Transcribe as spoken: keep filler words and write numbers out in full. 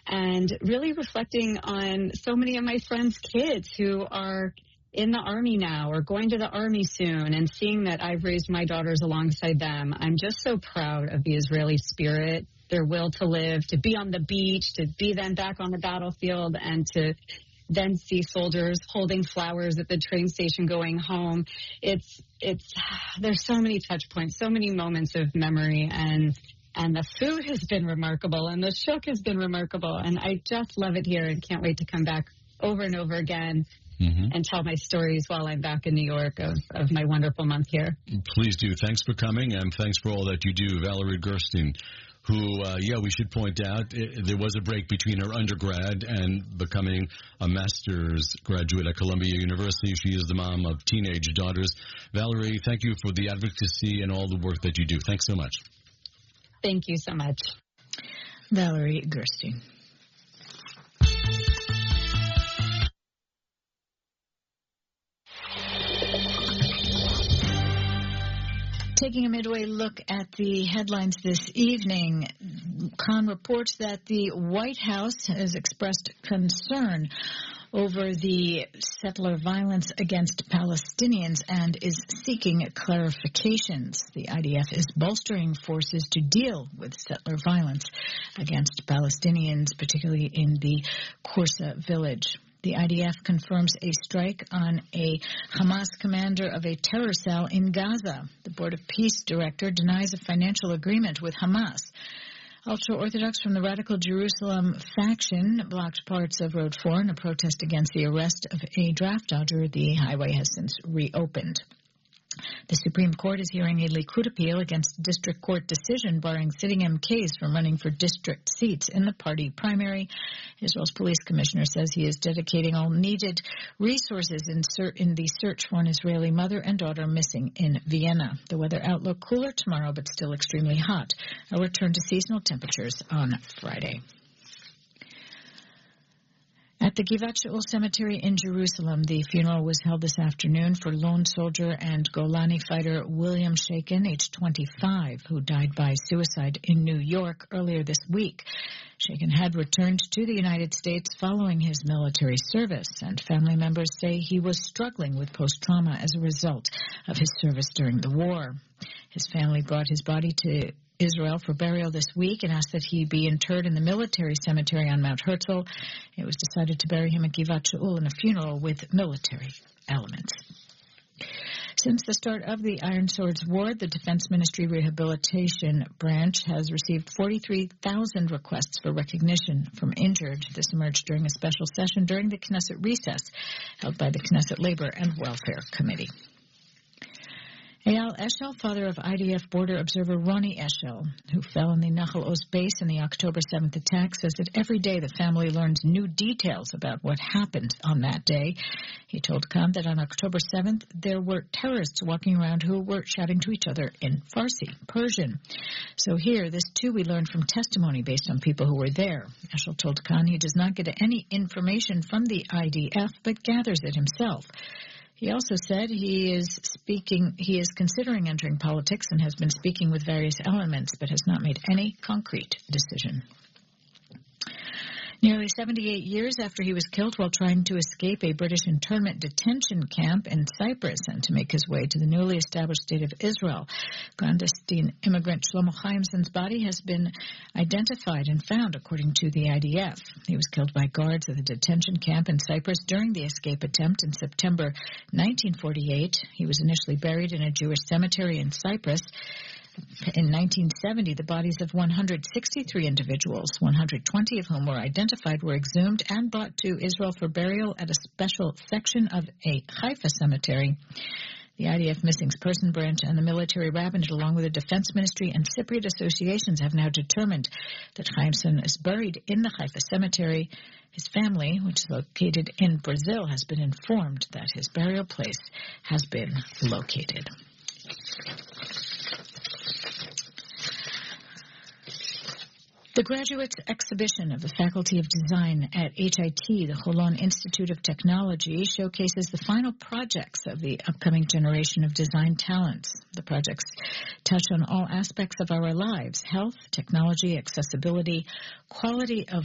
and really reflecting on so many of my friends' kids who are in the Army now or going to the Army soon, and seeing that I've raised my daughters alongside them. I'm just so proud of the Israeli spirit, their will to live, to be on the beach, to be then back on the battlefield, and to then see soldiers holding flowers at the train station going home. It's, it's, there's so many touch points, so many moments of memory, and And the food has been remarkable, and the shuk has been remarkable. And I just love it here and can't wait to come back over and over again mm-hmm. and tell my stories while I'm back in New York of, of my wonderful month here. Please do. Thanks for coming, and thanks for all that you do. Valerie Gerstein, who, uh, yeah, we should point out, it, there was a break between her undergrad and becoming a master's graduate at Columbia University. She is the mom of teenage daughters. Valerie, thank you for the advocacy and all the work that you do. Thanks so much. Thank you so much. Valerie Gerstein. Taking a midway look at the headlines this evening, Khan reports that the White House has expressed concern over the settler violence against Palestinians and is seeking clarifications. The I D F is bolstering forces to deal with settler violence against Palestinians, particularly in the Qursa village. The I D F confirms a strike on a Hamas commander of a terror cell in Gaza. The Board of Peace director denies a financial agreement with Hamas. Ultra-Orthodox from the Radical Jerusalem faction blocked parts of Road four in a protest against the arrest of a draft dodger. The highway has since reopened. The Supreme Court is hearing a Likud appeal against a district court decision barring sitting M Ks from running for district seats in the party primary. Israel's police commissioner says he is dedicating all needed resources in, ser- in the search for an Israeli mother and daughter missing in Vienna. The weather outlook cooler tomorrow, but still extremely hot. A return to seasonal temperatures on Friday. At the Givat Shaul Cemetery in Jerusalem, the funeral was held this afternoon for lone soldier and Golani fighter William Shaken, age twenty-five, who died by suicide in New York earlier this week. Shaken had returned to the United States following his military service, and family members say he was struggling with post-trauma as a result of his service during the war. His family brought his body to Israel for burial this week and asked that he be interred in the military cemetery on Mount Herzl. It was decided to bury him at Givat Shaul in a funeral with military elements. Since the start of the Iron Swords War, the Defense Ministry Rehabilitation Branch has received forty-three thousand requests for recognition from injured. This emerged during a special session during the Knesset recess held by the Knesset Labor and Welfare Committee. Eyal Eshel, father of I D F border observer Ronnie Eshel, who fell in the Nachal Oz base in the October seventh attack, says that every day the family learns new details about what happened on that day. He told Khan that on October seventh there were terrorists walking around who were shouting to each other in Farsi, Persian. So here, this too we learned from testimony based on people who were there. Eshel told Khan he does not get any information from the I D F, but gathers it himself. He also said he is speaking, he is considering entering politics and has been speaking with various elements, but has not made any concrete decision. Nearly seventy-eight years after he was killed while trying to escape a British internment detention camp in Cyprus and to make his way to the newly established state of Israel, clandestine immigrant Shlomo Chaimson's body has been identified and found, according to the I D F. He was killed by guards at the detention camp in Cyprus during the escape attempt in September nineteen forty-eight. He was initially buried in a Jewish cemetery in Cyprus. In nineteen seventy, the bodies of one hundred sixty-three individuals, one hundred twenty of whom were identified, were exhumed and brought to Israel for burial at a special section of a Haifa cemetery. The I D F Missing Person Branch and the military rabbinate, along with the Defense Ministry and Cypriot associations, have now determined that Chaimson is buried in the Haifa cemetery. His family, which is located in Brazil, has been informed that his burial place has been located. The graduates exhibition of the Faculty of Design at H I T, the Holon Institute of Technology, showcases the final projects of the upcoming generation of design talents. The projects touch on all aspects of our lives: health, technology, accessibility, quality of